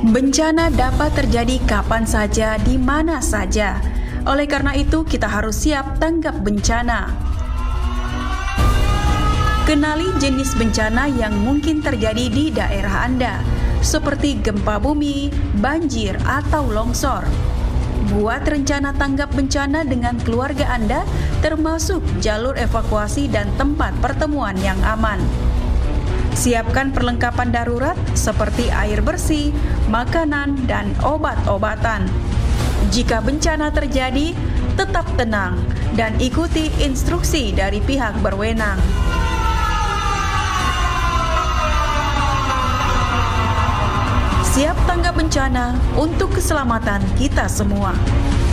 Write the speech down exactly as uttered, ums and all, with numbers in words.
Bencana dapat terjadi kapan saja, di mana saja. Oleh karena itu, kita harus siap tanggap bencana. Kenali jenis bencana yang mungkin terjadi di daerah Anda, seperti gempa bumi, banjir, atau longsor. Buat rencana tanggap bencana dengan keluarga Anda, termasuk jalur evakuasi dan tempat pertemuan yang aman. Siapkan perlengkapan darurat seperti air bersih, makanan, dan obat-obatan. Jika bencana terjadi, tetap tenang dan ikuti instruksi dari pihak berwenang. Siap tanggap bencana untuk keselamatan kita semua.